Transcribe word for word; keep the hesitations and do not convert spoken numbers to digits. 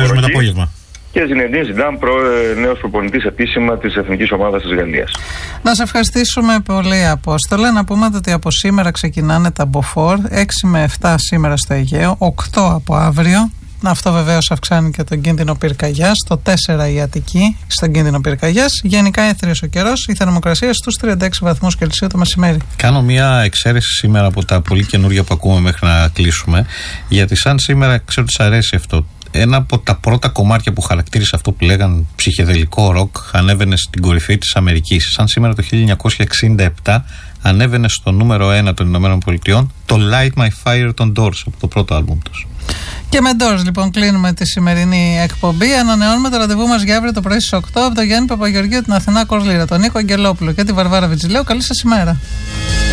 το απόγευμα. Και Ζινεντίν Ζιντάν, νέος προπονητής επίσημα της Εθνικής Ομάδας της Γαλλίας. Να σε ευχαριστήσουμε πολύ, Απόστολε. Να πούμε ότι από σήμερα ξεκινάνε τα μποφόρ, έξι με επτά σήμερα στο Αιγαίο, οκτώ από αύριο. Αυτό βεβαίως αυξάνει και τον κίνδυνο πυρκαγιάς. Το τέσσερα η Αττική στον κίνδυνο πυρκαγιάς. Γενικά έθριος ο καιρός, η θερμοκρασία στους τριάντα έξι βαθμούς Κελσίου το μεσημέρι. Κάνω μια εξαίρεση σήμερα από τα πολύ καινούργια που ακούμε μέχρι να κλείσουμε. Γιατί σαν σήμερα, ξέρω ότι σας αρέσει αυτό. Ένα από τα πρώτα κομμάτια που χαρακτήρισε αυτό που λέγαν ψυχεδελικό ροκ ανέβαινε στην κορυφή της Αμερικής. Σαν σήμερα το χίλια εννιακόσια εξήντα επτά ανέβαινε στο νούμερο ένα των Ηνωμένων Πολιτειών το Light My Fire των Doors, από το πρώτο άλμπουμ τους. Και με Doors λοιπόν κλείνουμε τη σημερινή εκπομπή. Ανανεώνουμε το ραντεβού μας για αύριο το πρωί στις οκτώ από τον Γιάννη Παπαγεωργίου, την Αθηνά Κορλήρα, τον Νίκο Αγγελόπουλο και τη Βαρβάρα Βιτζιλέου. Καλή σας ημέρα.